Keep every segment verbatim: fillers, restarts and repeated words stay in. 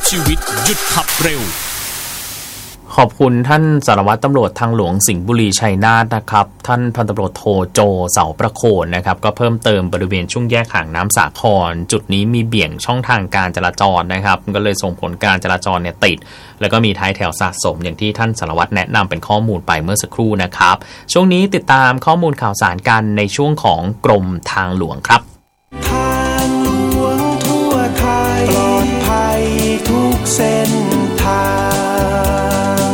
ชีวิตหยุดขับเร็วขอบคุณท่านสารวัตรตำรวจทางหลวงสิงห์บุรีชัยนาทนะครับท่านพันตำรวจโทโจเสาประโคนนะครับก็เพิ่มเติมบริเวณช่วงแยกหางน้ำสาครจุดนี้มีเบี่ยงช่องทางการจราจรนะครับก็เลยส่งผลการจราจรเนี่ยติดแล้วก็มีท้ายแถวสะสมอย่างที่ท่านสารวัตรแนะนำเป็นข้อมูลไปเมื่อสักครู่นะครับช่วงนี้ติดตามข้อมูลข่าวสารกันในช่วงของกรมทางหลวงครับทางหลวงทั่วไทยปลอดภัยทุกเส้นทาง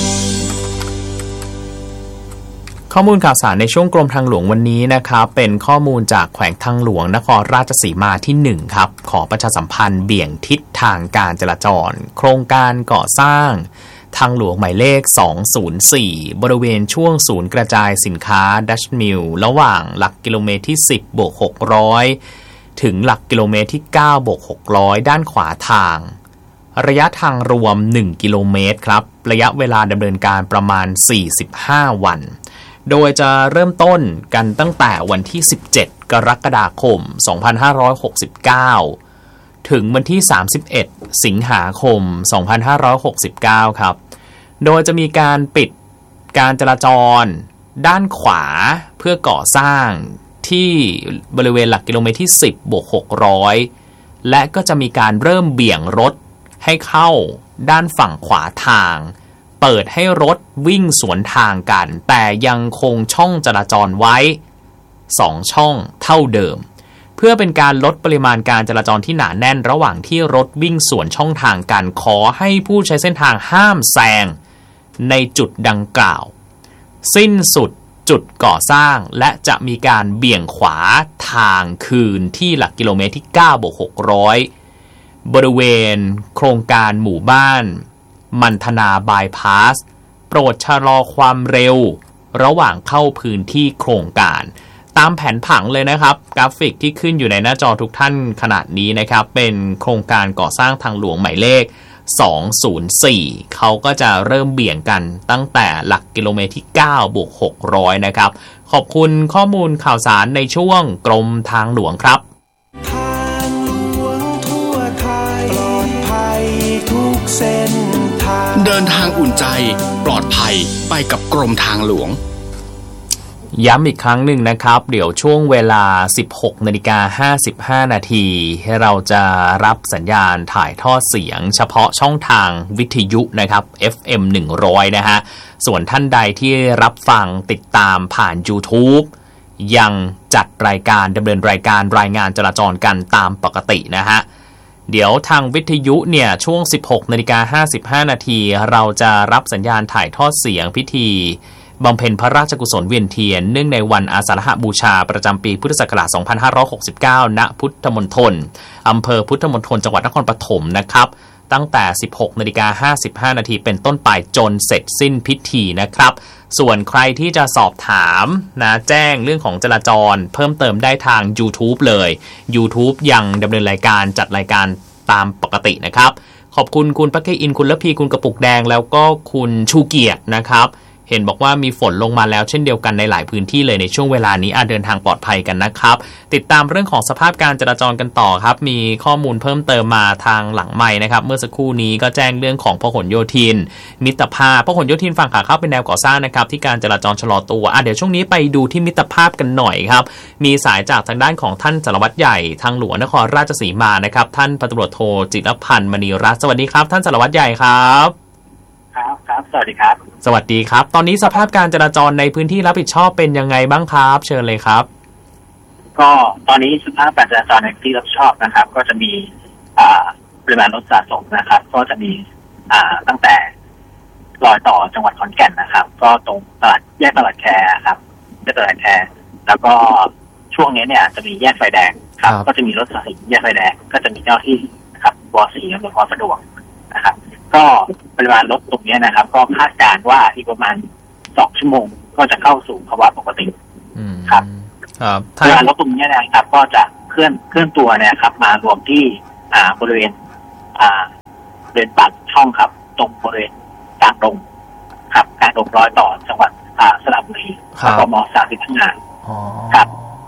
ข้อมูลข่าวสารในช่วงกรมทางหลวงวันนี้นะครับเป็นข้อมูลจากแขวงทางหลวงนครราชสีมาที่หนึ่งครับขอประชาสัมพันธ์เบี่ยงทิศทางการจราจรโครงการก่อสร้างทางหลวงหมายเลขสองศูนย์สี่บริเวณช่วงศูนย์กระจายสินค้าดัชมิลระหว่างหลักกิโลเมตรที่สิบบวกหกร้อยถึงหลักกิโลเมตรที่เก้าบวกหกร้อยด้านขวาทางระยะทางรวมหนึ่งกิโลเมตรครับระยะเวลาดำเนินการประมาณสี่สิบห้าวันโดยจะเริ่มต้นกันตั้งแต่วันที่สิบเจ็ดกรกฎาคมสองพันห้าร้อยหกสิบเก้าถึงวันที่สามสิบเอ็ดสิงหาคมสองพันห้าร้อยหกสิบเก้าครับโดยจะมีการปิดการจราจรด้านขวาเพื่อก่อสร้างที่บริเวณหลักกิโลเมตรที่สิบบวกหกร้อยและก็จะมีการเริ่มเบี่ยงรถให้เข้าด้านฝั่งขวาทางเปิดให้รถวิ่งสวนทางกันแต่ยังคงช่องจราจรไว้สองช่องเท่าเดิมเพื่อเป็นการลดปริมาณการจราจรที่หนาแน่นระหว่างที่รถวิ่งสวนช่องทางกันขอให้ผู้ใช้เส้นทางห้ามแซงในจุดดังกล่าวสิ้นสุดจุดก่อสร้างและจะมีการเบี่ยงขวาทางคืนที่หลักกิโลเมตรที่เก้าบวกหกร้อยบริเวณโครงการหมู่บ้านมันธนาบายพาสโปรดชะลอความเร็วระหว่างเข้าพื้นที่โครงการตามแผนผังเลยนะครับกราฟิกที่ขึ้นอยู่ในหน้าจอทุกท่านขณะนี้นะครับเป็นโครงการก่อสร้างทางหลวงหมายเลขสองศูนย์สี่เขาก็จะเริ่มเบี่ยงกันตั้งแต่หลักกิโลเมตรที่เก้าบวกหกร้อยนะครับขอบคุณข้อมูลข่าวสารในช่วงกรมทางหลวงครับทางหลวงทั่วไทยปลอดภัยทุกเส้นทางเดินทางอุ่นใจปลอดภัยไปกับกรมทางหลวงย้ำอีกครั้งหนึ่งนะครับเดี๋ยวช่วงเวลา สิบหกนาฬิกาห้าสิบห้านาทีเราจะรับสัญญาณถ่ายทอดเสียงเฉพาะช่องทางวิทยุนะครับ เอฟ เอ็ม หนึ่งร้อยนะฮะส่วนท่านใดที่รับฟังติดตามผ่าน YouTube ยังจัดรายการดำเนินรายการรายงานจราจรกันตามปกตินะฮะเดี๋ยวทางวิทยุเนี่ยช่วง สิบหกนาฬิกาห้าสิบห้านาทีเราจะรับสัญญาณถ่ายทอดเสียงพิธีบำเพ็ญพระราชกุศลเวียนเทียนเนื่องในวันอาสาฬหบูชาประจำปีพุทธศักราชสองพันห้าร้อยหกสิบเก้าณพุทธมณฑลอำเภอพุทธมณฑลจังหวัดนครปฐมนะครับตั้งแต่ สิบหกนาฬิกาห้าสิบห้านาทีเป็นต้นไปจนเสร็จสิ้นพิธีนะครับส่วนใครที่จะสอบถามนะแจ้งเรื่องของจราจรเพิ่มเติมได้ทาง YouTube เลย YouTube ยังดำเนินรายการจัดรายการตามปกตินะครับขอบคุณคุณปักเกอินคุณละพีคุณกระปุกแดงแล้วก็คุณชูเกียรตินะครับเห็นบอกว่ามีฝนลงมาแล้วเช่นเดียวกันในหลายพื้นที่เลยในช่วงเวลานี้อาจเดินทางปลอดภัยกันนะครับติดตามเรื่องของสภาพการจราจรกันต่อครับมีข้อมูลเพิ่มเติมมาทางหลังไมค์นะครับเมื่อสักครู่นี้ก็แจ้งเรื่องของพหลโยธินมิตรภาพพหลโยธินฝั่งขาเข้าเป็นแนวก่อสร้างนะครับที่การจราจรชะลอตัวอ่ะเดี๋ยวช่วงนี้ไปดูที่มิตรภาพกันหน่อยครับมีสายจากทางด้านของท่านสารวัตรใหญ่ทางหลวงนครราชสีมานะครับท่านพันตำรวจโทจิรพันธ์มณีรัตน์สวัสดีครับท่านสารวัตรใหญ่ครับครับครับสวัสดีครับสวัสดีครับตอนนี้สภาพการจราจรในพื้นที่รับผิดชอบเป็นยังไงบ้างครับเชิญเลยครับก็ตอนนี้สภาพการจราจรในที่รับผิดชอบนะครับก็จะมีอ่าปริมาณรถสะสมนะครับก็จะมีอ่าตั้งแต่รอยต่อจังหวัดขอนแก่นนะครับก็ตรงตลาดแยกตลาดแคครับแยกตลาดแคแล้วก็ช่วงนี้เนี่ยจะมีแยกไฟแดงครับก็จะมีรถสะสมแยกไฟแดงก็จะมีเจ้าที่นะครับวอสี่อำนวยความสะดวกนะครับก็ปริมาณรถตรงนี้นะครับก็คาดการณ์ว่าอีกประมาณสองชั่วโมงก็จะเข้าสู่ภาวะปกติครับปริมาณรถตรงนี้นะครับก็จะเคลื่อนเคลื่อนตัวเนี่ยครับมารวมที่อ่าบริเวณอ่าบริเวณปากช่องครับตรงบริเวณกลางดงครับกลางดงรอยต่อจังหวัดอ่าสระบุรีกม.สามสิบห้าครับ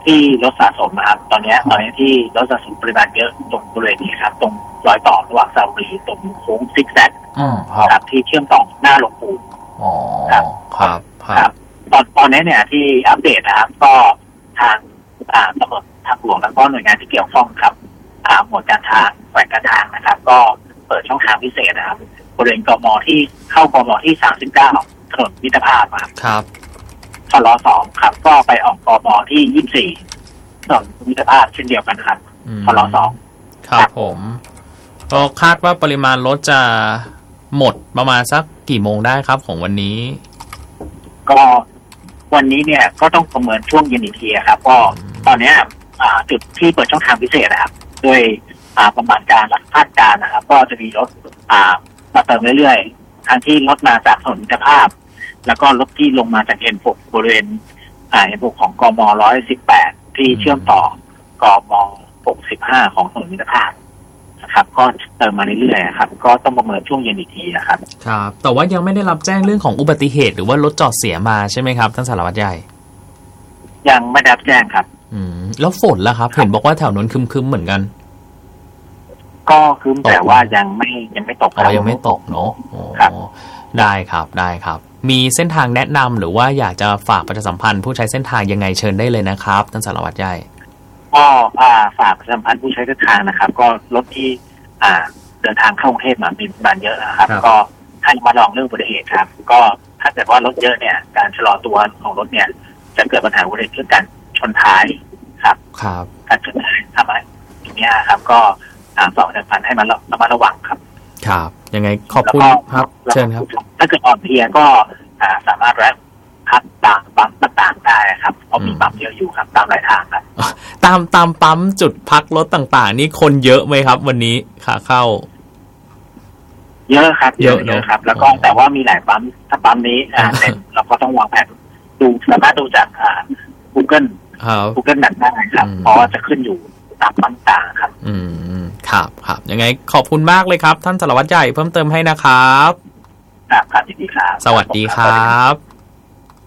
ที่รถสะสมนะครับตอนนี้ตอนนี้ที่รถสะสมปริมาณเยอะตรงบริเวณนี้ครับตรงรอยต่อระหว่างสระบุรีตรงโค้งซิกแซกอืมคครัรับบที่เชื่อมต่อหน้าหลวงปู่อ๋อครับครับคครัรับบตอนตอนนี้เนี่ยที่อัปเดตนะครับก็ทางอ่าตำรวจทางหลวงแล้วก็หน่วยงานที่เกี่ยวข้องครับอ่าหมวดการทางแขวงการทางนะครับ ก็เปิดช่องทางพิเศษนะครับบริเวณกมที่เข้ากมที่สามสิบเก้าถนนมิตรภาพครับครับชลสองครับก็ไปออกกมที่ยี่สิบสี่ถนนมิตรภาพเช่นเดียวกันครับอืมชลสองครับผมก็คาดว่าปริมาณรถจะหมดประมาณสักกี่โมงได้ครับของวันนี้ก็วันนี้เนี่ยก็ต้องประเมินช่วงเย็นอีกทีครับก็ตอนเนี้ยอ่าจุดที่เปิดช่องทางพิเศษนะครับด้วยอ่าประมาณการหลักคาดการณ์นะครับ ก็จะมีรถอ่ามาเติมเรื่อยๆทั้งที่รถมาจากถนนมิตรภาพ แล้วก็รถที่ลงมาจาก เอ็น หก บริเวณอ่า เอ็น หก ของกมหนึ่งร้อยสิบแปดที่เชื่อมต่อกมหกสิบห้าของถนนมิตรภาพนะครับก็เติมมาเรื่อยๆครับก็ต้องประเมินช่วงเย็นอีกทีนะครับครับแต่ว่ายังไม่ได้รับแจ้งเรื่องของอุบัติเหตุหรือว่ารถจอดเสียมาใช่ไหมครับท่านสารวัตรใหญ่ยังไม่ได้รับแจ้งครับอืมแล้วฝนล่ะครับ เห็นบอกว่าแถวนั้นครึมๆเหมือนกันก็คือแต่ว่ายังไม่ยังไม่ตกอ๋อยังไม่ตกเนาะอ๋อครับได้ครับได้ครับ มีเส้นทางแนะนำหรือว่าอยากจะฝากประชาสัมพันธ์ผู้ใช้เส้นทางยังไงเชิญได้เลยนะครับท่านสารวัตรใหญ่ก็อ่าฝากประชาสัมพันธ์ผู้ใช้เส้นทางนะครับ ก็รถที่อ่าเดินทางเข้ากรุงเทพมามีปริมาณเยอะนะครับครับก็ให้มาลองเรื่องอุบัติเหตุครับ ก็ถ้าเกิดว่ารถเยอะเนี่ยการชะลอตัวของรถเนี่ย จะเกิดปัญหาอุบัติเหตุเรื่องการชนท้ายครับครับการชนท้ายทำอะไรอย่างเงี้ยครับ ก็อ่าฝากประชาสัมพันธ์ให้มันระมัดระวังครับครับยังไงขอบคุณแล้วก็ครับเชิญครับถ้าเกิดอ่อนเพลียก็อ่าสามารถแวะพักตามปั๊มต่างๆได้ครับเพราะมีปั๊มเยอะอยู่ครับตามรายทางครับตามตามปั๊มจุดพักรถต่างๆ นี่คนเยอะไหมครับ วันนี้ขาเข้าเยอะครับเยอะเยอะเนอะครับ แล้วก็อ๋อแต่ว่ามีหลายปั๊มถ้าปั๊มนี้อ่าเป็นเราก็ต้องวางแผนดูสามารถดูจากอ่า Google ครับ Google Map ได้ครับอืมเพราะว่าจะขึ้นอยู่ตามปั๊มต่างครับอืมครับครับยังไงขอบคุณมากเลยครับ ท่านสารวัตรใหญ่เพิ่มเติมให้นะครับครับครับยินดีครับสวัสดีครับ